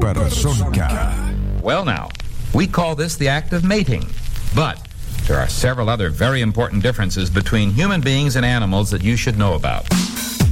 Supersónica. Well now, we call this the act of mating, but there are several other very important differences between human beings and animals that you should know about.